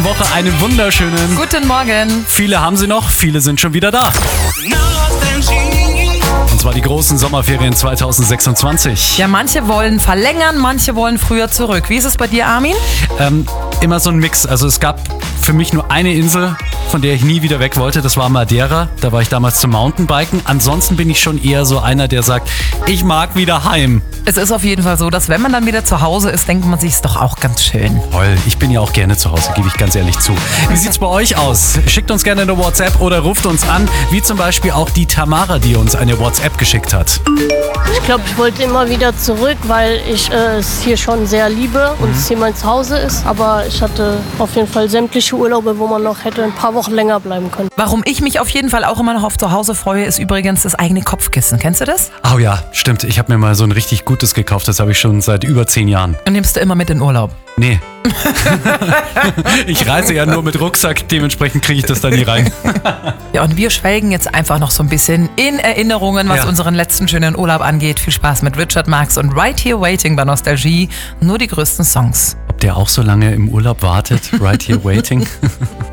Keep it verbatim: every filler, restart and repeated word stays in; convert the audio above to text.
Woche einen wunderschönen Guten Morgen. Viele haben sie noch, viele sind schon wieder da. Und zwar die großen Sommerferien zwanzig sechsundzwanzig. Ja, manche wollen verlängern, manche wollen früher zurück. Wie ist es bei dir, Armin? Ähm, immer so ein Mix. Also es gab für mich nur eine Insel, von der ich nie wieder weg wollte. Das war Madeira. Da war ich damals zum Mountainbiken. Ansonsten bin ich schon eher so einer, der sagt, ich mag wieder heim. Es ist auf jeden Fall so, dass wenn man dann wieder zu Hause ist, denkt man sich, ist doch auch ganz schön. Toll, ich bin ja auch gerne zu Hause, gebe ich ganz ehrlich zu. Wie sieht's bei euch aus? Schickt uns gerne eine WhatsApp oder ruft uns an, wie zum Beispiel auch die Tamara, die uns eine WhatsApp geschickt hat. Ich glaube, ich wollte immer wieder zurück, weil ich äh, es hier schon sehr liebe und mhm. es hier mein Zuhause ist. Aber ich hatte auf jeden Fall sämtliche Urlaube, wo man noch hätte ein paar Wochen länger bleiben können. Warum ich mich auf jeden Fall auch immer noch auf zu Hause freue, ist übrigens das eigene Kopfkissen. Kennst du das? Oh ja, stimmt. Ich habe mir mal so ein richtig gutes gekauft. Das habe ich schon seit über zehn Jahren. Und nimmst du immer mit in Urlaub? Nee. Ich reise ja nur mit Rucksack, dementsprechend kriege ich das da nie rein. Ja, und wir schwelgen jetzt einfach noch so ein bisschen in Erinnerungen, was ja. unseren letzten schönen Urlaub angeht. Viel Spaß mit Richard Marx und Right Here Waiting bei Nostalgie. Nur die größten Songs. Ob der auch so lange im Urlaub wartet? Right Here Waiting?